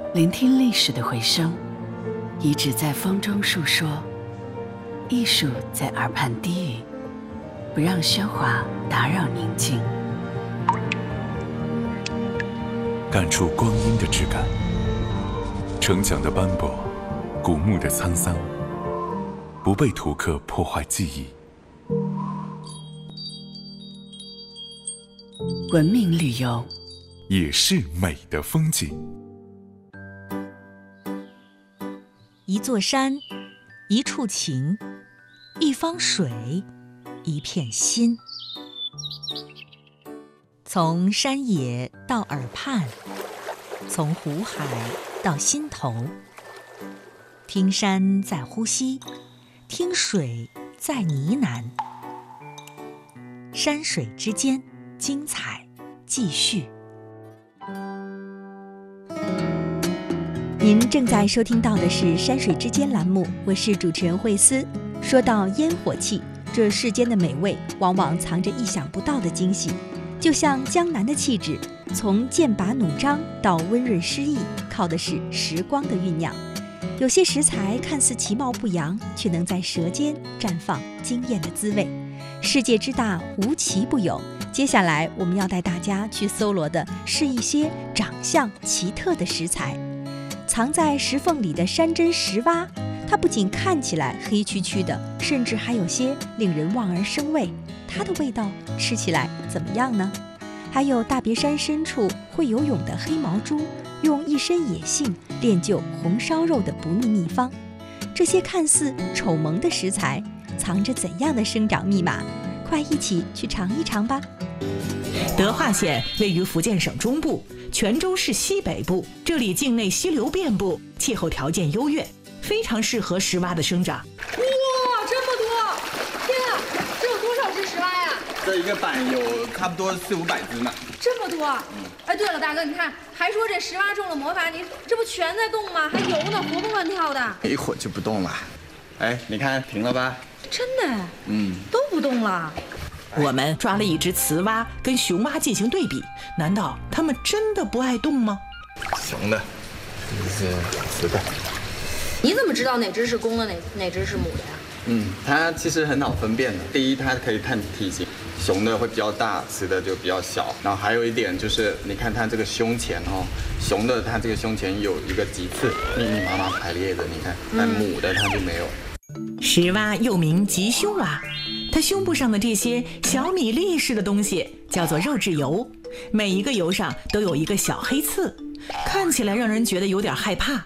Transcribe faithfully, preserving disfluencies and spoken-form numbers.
聆听历史的回声，遗址在风中述说，艺术在耳畔低语，不让喧哗打扰宁静。 感触光阴的质感，城墙的斑驳，古墓的沧桑，不被图刻破坏记忆。 文明旅游也是美的风景。 一座山，一处情，一方水，一片心。从山野到耳畔，从湖海到心头，听山在呼吸，听水在呢喃。山水之间，精彩继续。您正在收听到的是《山水之间》栏目，我是主持人慧思。说到烟火气，这世间的美味往往藏着意想不到的惊喜。就像江南的气质，从剑拔弩张到温润诗意，靠的是时光的酝酿。有些食材看似其貌不扬，却能在舌尖绽放惊艳的滋味。世界之大，无奇不有。接下来我们要带大家去搜罗的是一些长相奇特的食材。藏在石缝里的山珍石蛙，它不仅看起来黑黢黢的，甚至还有些令人望而生畏。它的味道吃起来怎么样呢？还有大别山深处会游泳的黑毛猪，用一身野性练就红烧肉的不腻秘方。这些看似丑萌的食材，藏着怎样的生长密码？快一起去尝一尝吧。 德化县位于福建省中部，泉州市西北部，这里境内溪流遍布，气候条件优越，非常适合石蛙的生长。 哇，这么多！天啊，这有多少只石蛙呀？ 这一个板有差不多四五百只呢。 这么多？嗯。哎，对了，大哥，你看，还说这石蛙中了魔法，你这不全在动吗？还游呢，活蹦乱跳的。 一会儿就不动了。哎，你看停了吧？ 真的？ 嗯， 都不动了。 我们抓了一只雌蛙跟雄蛙进行对比，难道它们真的不爱动吗？ 雄的，这是雌的。 你怎么知道哪只是公的，哪哪只是母的呀？ 嗯，它其实很好分辨的。第一，它可以看体型，雄的会比较大，雌的就比较小。然后还有一点就是，你看它这个胸前哦，雄的它这个胸前有一个棘刺，密密麻麻排列的，你看，但母的它就没有。 石蛙又名棘胸蛙，它胸部上的这些小米粒似的东西叫做肉质疣，每一个疣上都有一个小黑刺，看起来让人觉得有点害怕。